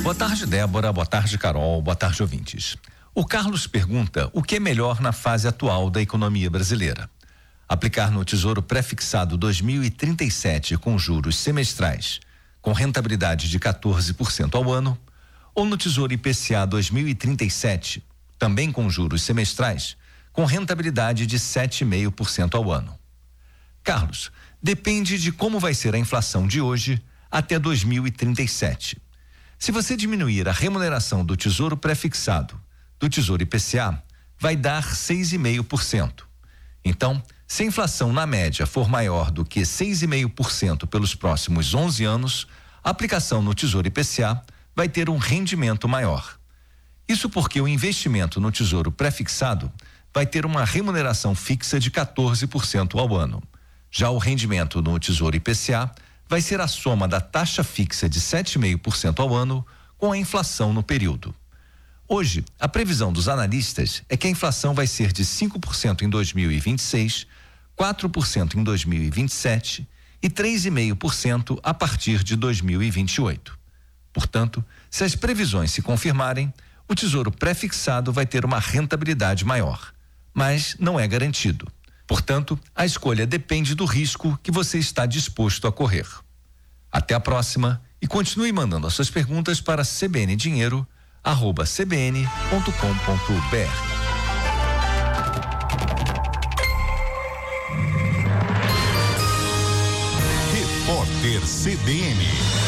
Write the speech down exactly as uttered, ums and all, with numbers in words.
Boa tarde, Débora. Boa tarde, Carol. Boa tarde, ouvintes. O Carlos pergunta o que é melhor na fase atual da economia brasileira. Aplicar no Tesouro Prefixado dois mil e trinta e sete com juros semestrais, com rentabilidade de quatorze por cento ao ano, ou no Tesouro I P C A dois mil e trinta e sete, também com juros semestrais, com rentabilidade de sete vírgula cinco por cento ao ano. Carlos, depende de como vai ser a inflação de hoje até dois mil e trinta e sete. Se você diminuir a remuneração do Tesouro Prefixado do Tesouro I P C A, vai dar seis vírgula cinco por cento. Então, se a inflação na média for maior do que seis vírgula cinco por cento pelos próximos onze anos, a aplicação no Tesouro I P C A vai ter um rendimento maior. Isso porque o investimento no Tesouro Prefixado vai ter uma remuneração fixa de quatorze por cento ao ano. Já o rendimento no Tesouro I P C A vai ser a soma da taxa fixa de sete vírgula cinco por cento ao ano com a inflação no período. Hoje, a previsão dos analistas é que a inflação vai ser de cinco por cento em dois mil e vinte e seis, quatro por cento em dois mil e vinte e sete e três vírgula cinco por cento a partir de dois mil e vinte e oito. Portanto, se as previsões se confirmarem, o Tesouro Prefixado vai ter uma rentabilidade maior, mas não é garantido. Portanto, a escolha depende do risco que você está disposto a correr. Até a próxima e continue mandando as suas perguntas para cbndinheiro arroba c b n ponto com ponto b r. Repórter C B N.